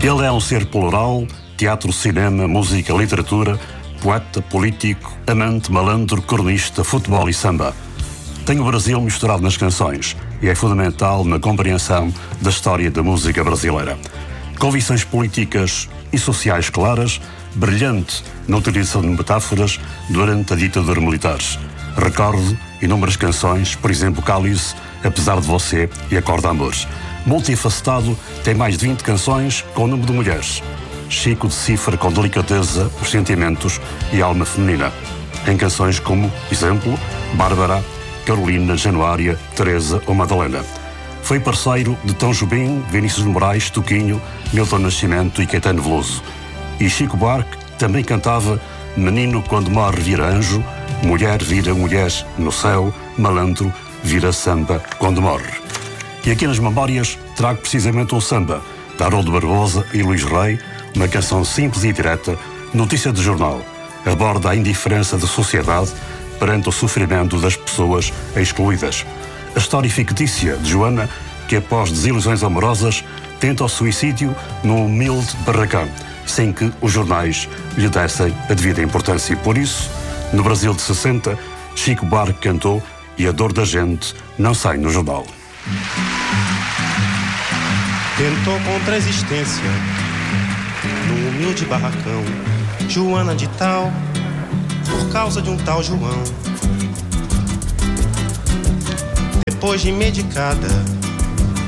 Ele é um ser plural, teatro, cinema, música, literatura, poeta, político, amante, malandro, cronista, futebol e samba. Tem o Brasil misturado nas canções e é fundamental na compreensão da história da música brasileira. Convicções políticas e sociais claras, brilhante na utilização de metáforas durante a ditadura militar. Recordo inúmeras canções, por exemplo, Cálice, Apesar de Você e Acorda Amor. Multifacetado, tem mais de 20 canções com o número de mulheres. Chico decifra com delicadeza os sentimentos e a alma feminina. Em canções como, exemplo, Bárbara, Carolina, Januária, Teresa ou Madalena. Foi parceiro de Tom Jobim, Vinícius de Moraes, Toquinho, Milton Nascimento e Caetano Veloso. E Chico Buarque também cantava Menino quando morre vira anjo, mulher vira mulher no céu, malandro vira samba quando morre. E aqui nas memórias trago precisamente um samba de Haroldo Barbosa e Luís Rei, uma canção simples e direta, notícia de jornal. Aborda a indiferença da sociedade perante o sofrimento das pessoas excluídas. A história fictícia de Joana, que após desilusões amorosas tenta o suicídio num humilde barracão, sem que os jornais lhe dessem a devida importância. E por isso, no Brasil de 60, Chico Buarque cantou E a dor da gente não sai no jornal. Tentou contra a existência num humilde barracão, Joana de tal, por causa de um tal João. Depois de medicada,